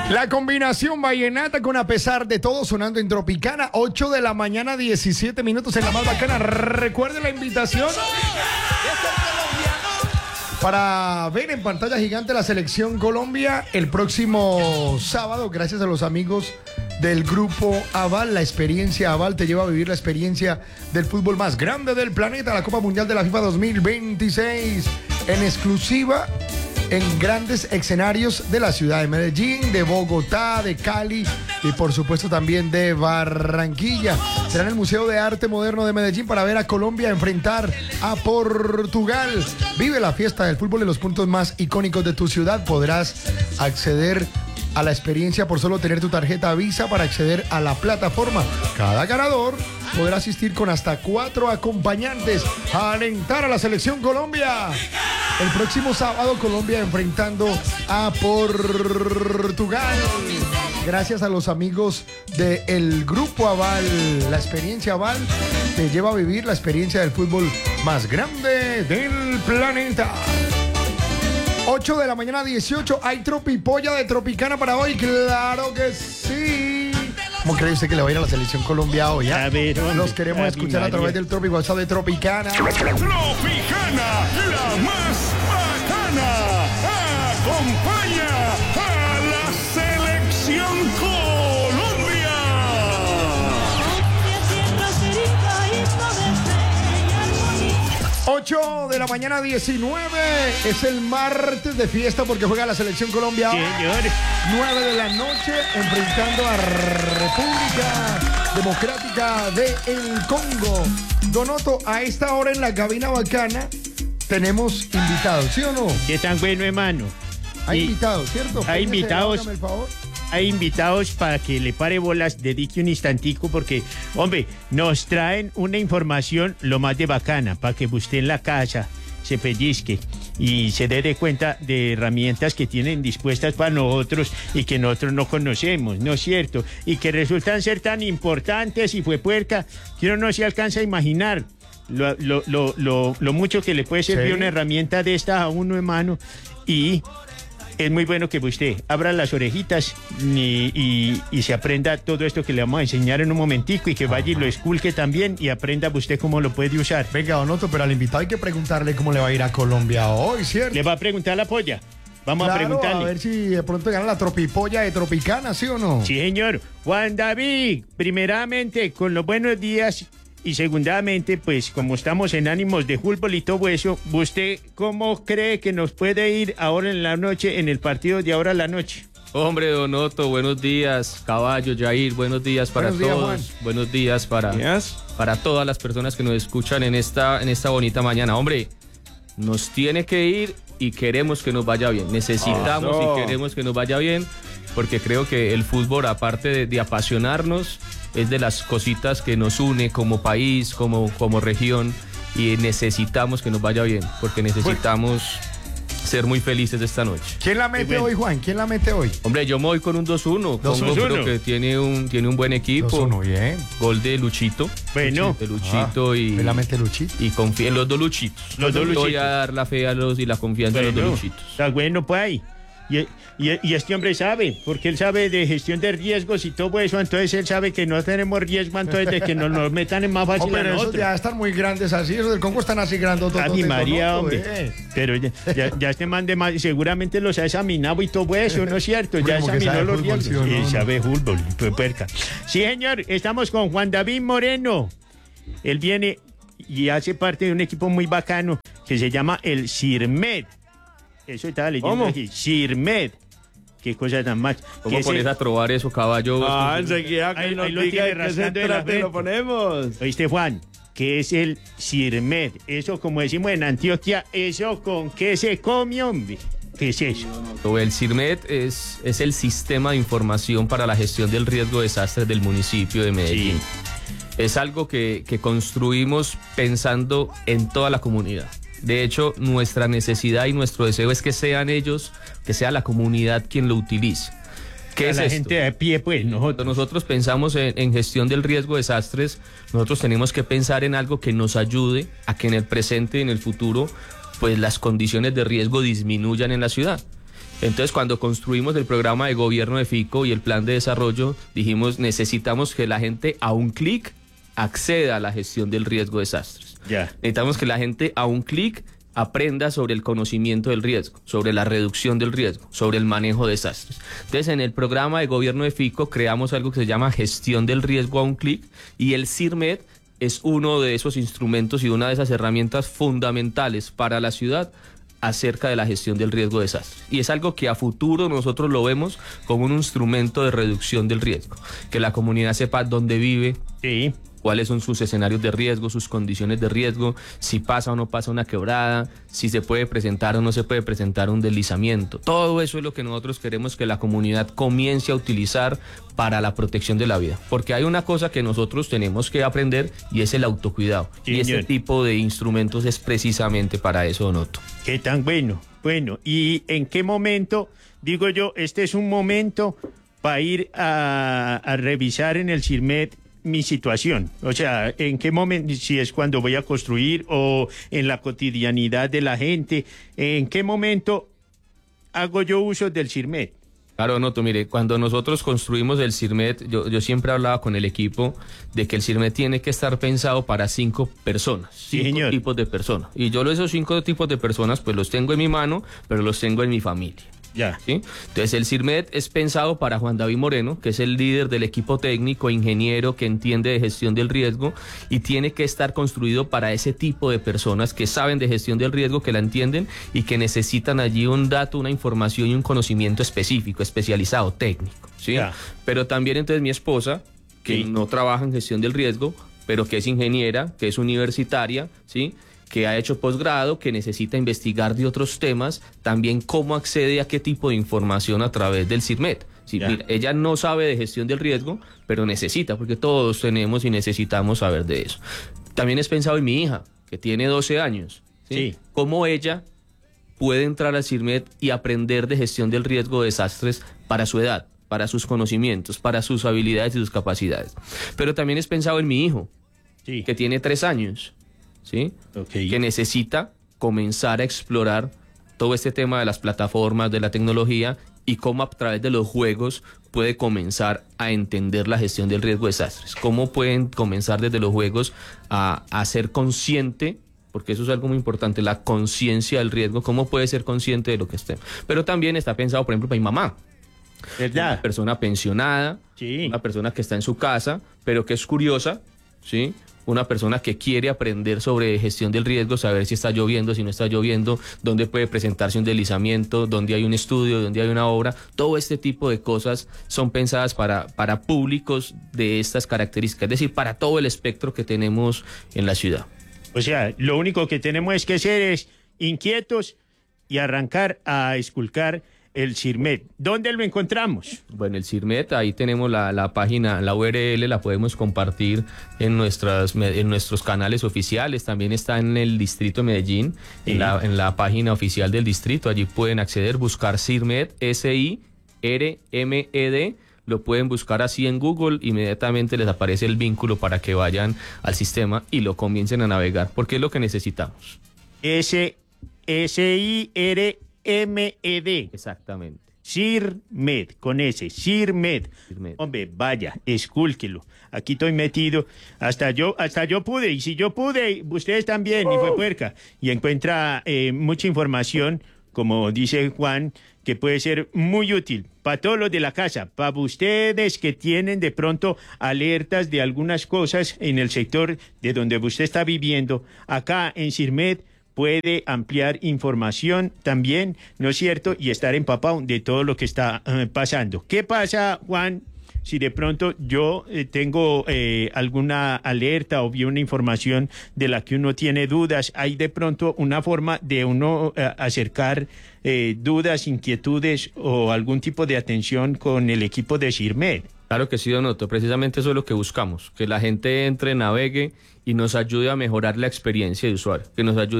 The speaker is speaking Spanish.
La combinación vallenata con A Pesar de Todo sonando en Tropicana, 8 de la mañana, 17 minutos en la más bacana. Recuerde la invitación para ver en pantalla gigante la selección Colombia el próximo sábado, gracias a los amigos del Grupo Aval. La experiencia Aval te lleva a vivir la experiencia del fútbol más grande del planeta, la Copa Mundial de la FIFA 2026, en exclusiva en grandes escenarios de la ciudad de Medellín, de Bogotá, de Cali y por supuesto también de Barranquilla. Será en el Museo de Arte Moderno de Medellín para ver a Colombia enfrentar a Portugal. Vive la fiesta del fútbol en los puntos más icónicos de tu ciudad. Podrás acceder a la experiencia por solo tener tu tarjeta Visa para acceder a la plataforma. Cada ganador podrá asistir con hasta 4 acompañantes a alentar a la selección Colombia. El próximo sábado Colombia enfrentando a Portugal. Gracias a los amigos del Grupo Aval. La experiencia Aval te lleva a vivir la experiencia del fútbol más grande del planeta. 8 de la mañana, 18. ¿Hay tropipolla de Tropicana para hoy? ¡Claro que sí! ¿Cómo cree usted que le va a ir a la selección Colombia hoy? A ver, hombre, los queremos escuchar a través del Tropic WhatsApp de Tropicana. Tropicana, la más bacana. Acompaña a la selección Colombia. 8 de la mañana, 19. Es el martes de fiesta porque juega la selección Colombia. Señor. 9 de la noche enfrentando a República Democrática del Congo. Donoto, a esta hora en la cabina bacana tenemos invitados, ¿sí o no? ¿Qué tan bueno, hermano? Hay invitados, ¿cierto? Hay invitados. Hágame el favor. Hay invitados para que le pare bolas, dedique un instantico porque, hombre, nos traen una información lo más de bacana para que usted en la casa se pellizque y se dé cuenta de herramientas que tienen dispuestas para nosotros y que nosotros no conocemos, ¿no es cierto? Y que resultan ser tan importantes y fue puerca que uno no se alcanza a imaginar lo mucho que le puede servir una herramienta de esta a uno, hermano. Y es muy bueno que usted abra las orejitas y se aprenda todo esto que le vamos a enseñar en un momentico y que vaya y lo esculque también y aprenda usted cómo lo puede usar. Venga, Donoto, pero al invitado hay que preguntarle cómo le va a ir a Colombia hoy, ¿cierto? ¿Le va a preguntar la polla? Vamos a preguntarle. A ver si de pronto gana la tropipolla de Tropicana, ¿sí o no? Sí, señor. Juan David, primeramente, con los buenos días. Y segundamente, pues como estamos en ánimos de fútbol y todo eso, ¿usted cómo cree que nos puede ir ahora en la noche, en el partido de ahora en la noche? Hombre, Donoto, buenos días. Caballo, Jair, buenos días para todos. Buenos días para todas las personas que nos escuchan en esta bonita mañana. Hombre, nos tiene que ir y queremos que nos vaya bien. Necesitamos y queremos que nos vaya bien, porque creo que el fútbol, aparte de apasionarnos, es de las cositas que nos une como país, como región, y necesitamos que nos vaya bien, porque necesitamos ser muy felices esta noche. ¿Quién la mete hoy, Juan? ¿Quién la mete hoy? Hombre, yo me voy con un 2-1. Congo creo que tiene un buen equipo. 2-1, bien. Gol de Luchito. Bueno. De Luchito y la mete Luchito. Y confía en los dos Luchitos. Voy a dar la fe y la confianza a los dos Luchitos. Está bueno, pues ahí. Y este hombre sabe, porque él sabe de gestión de riesgos y todo eso, entonces él sabe que no tenemos riesgo, entonces de que nos metan es más fácil pero a nosotros. Esos ya están muy grandes así, esos del Congo están así grandototes. A mi María, hombre. Pero ya este man de más, seguramente los ha examinado y todo eso, ¿no es cierto? Ya examinó los riesgos. Sí, sabe fútbol, puerca. Sí, señor, estamos con Juan David Moreno. Él viene y hace parte de un equipo muy bacano que se llama el CIRMED. Eso estaba leyendo aquí. CIRMED. Qué cosa tan más. ¿Cómo pones a trobar eso, caballo? Enseguida que nos diga que se trate, lo ponemos. ¿Oíste, Juan? ¿Qué es el CIRMED? Eso, como decimos en Antioquia, ¿eso con qué se come, hombre? ¿Qué es eso? El CIRMED es el sistema de información para la gestión del riesgo de desastres del municipio de Medellín. Sí. Es algo que construimos pensando en toda la comunidad. De hecho, nuestra necesidad y nuestro deseo es que sean ellos, que sea la comunidad quien lo utilice. ¿Qué es la esto? Gente de pie, pues, nosotros pensamos en gestión del riesgo de desastres. Nosotros tenemos que pensar en algo que nos ayude a que en el presente y en el futuro, pues las condiciones de riesgo disminuyan en la ciudad. Entonces, cuando construimos el programa de gobierno de Fico y el plan de desarrollo, dijimos, necesitamos que la gente a un clic acceda a la gestión del riesgo de desastres. Necesitamos que la gente a un clic aprenda sobre el conocimiento del riesgo, sobre la reducción del riesgo, sobre el manejo de desastres. Entonces, en el programa de gobierno de Fico creamos algo que se llama gestión del riesgo a un clic, y el CIRMED es uno de esos instrumentos y una de esas herramientas fundamentales para la ciudad acerca de la gestión del riesgo de desastres. Y es algo que a futuro nosotros lo vemos como un instrumento de reducción del riesgo, que la comunidad sepa dónde vive, cuáles son sus escenarios de riesgo, sus condiciones de riesgo, si pasa o no pasa una quebrada, si se puede presentar o no se puede presentar un deslizamiento. Todo eso es lo que nosotros queremos que la comunidad comience a utilizar para la protección de la vida. Porque hay una cosa que nosotros tenemos que aprender y es el autocuidado. Y este tipo de instrumentos es precisamente para eso, Donoto. ¿Qué tan bueno? Bueno, ¿y en qué momento, digo yo, este es un momento para ir a revisar en el CIRMED mi situación? O sea, ¿en qué momento? Si es cuando voy a construir o en la cotidianidad de la gente, ¿en qué momento hago yo uso del CIRMED? Claro, Noto, mire, cuando nosotros construimos el CIRMED, yo siempre hablaba con el equipo de que el CIRMED tiene que estar pensado para 5 personas, 5 tipos de personas. Y yo esos 5 tipos de personas, pues los tengo en mi mano, pero los tengo en mi familia. ¿Sí? Entonces el CIRMED es pensado para Juan David Moreno, que es el líder del equipo técnico, ingeniero que entiende de gestión del riesgo, y tiene que estar construido para ese tipo de personas que saben de gestión del riesgo, que la entienden y que necesitan allí un dato, una información y un conocimiento específico, especializado, técnico, ¿sí? Pero también entonces mi esposa, que no trabaja en gestión del riesgo, pero que es ingeniera, que es universitaria, ¿sí?, que ha hecho posgrado, que necesita investigar de otros temas, también cómo accede a qué tipo de información a través del CIRMED. Sí, mira, ella no sabe de gestión del riesgo, pero necesita, porque todos tenemos y necesitamos saber de eso. También es pensado en mi hija, que tiene 12 años. ¿Sí? Cómo ella puede entrar al CIRMED y aprender de gestión del riesgo de desastres para su edad, para sus conocimientos, para sus habilidades y sus capacidades. Pero también es pensado en mi hijo, que tiene 3 años. ¿Sí? Que necesita comenzar a explorar todo este tema de las plataformas, de la tecnología, y cómo a través de los juegos puede comenzar a entender la gestión del riesgo de desastres. Cómo pueden comenzar desde los juegos a ser consciente, porque eso es algo muy importante, la conciencia del riesgo, cómo puede ser consciente de lo que esté. Pero también está pensado, por ejemplo, para mi mamá. Una persona pensionada, una persona que está en su casa, pero que es curiosa, ¿sí?, una persona que quiere aprender sobre gestión del riesgo, saber si está lloviendo, si no está lloviendo, dónde puede presentarse un deslizamiento, dónde hay un estudio, dónde hay una obra. Todo este tipo de cosas son pensadas para públicos de estas características, es decir, para todo el espectro que tenemos en la ciudad. O sea, lo único que tenemos es que ser inquietos y arrancar a esculcar el CIRMED. ¿Dónde lo encontramos? Bueno, el CIRMED, ahí tenemos la página, la URL, la podemos compartir en nuestros canales oficiales. También está en el Distrito de Medellín, en la página oficial del distrito. Allí pueden acceder, buscar CIRMED, SIRMED. Lo pueden buscar así en Google, inmediatamente les aparece el vínculo para que vayan al sistema y lo comiencen a navegar, porque es lo que necesitamos. SIRMED. Exactamente. CIRMED, con ese, CIRMED. Hombre, vaya, escúlquelo. Aquí estoy metido. Hasta yo pude, y si yo pude, ustedes también, y fue puerca. Y encuentra mucha información, como dice Juan, que puede ser muy útil para todos los de la casa, para ustedes que tienen de pronto alertas de algunas cosas en el sector de donde usted está viviendo. Acá en CIRMED puede ampliar información también, ¿no es cierto? Y estar empapado de todo lo que está pasando. ¿Qué pasa, Juan, si de pronto yo tengo alguna alerta o vi una información de la que uno tiene dudas? ¿Hay de pronto una forma de uno acercar dudas, inquietudes o algún tipo de atención con el equipo de CIRMED? Claro que sí, Donoto. Precisamente eso es lo que buscamos, que la gente entre, navegue y nos ayude a mejorar la experiencia de usuario, que nos ayude